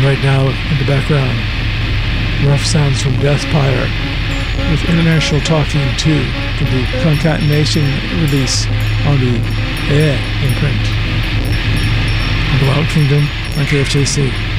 right now in the background. Rough sounds from Deathpire with International Talking 2 from the Concatenation release on the Air imprint. On the Wild Kingdom on KFJC.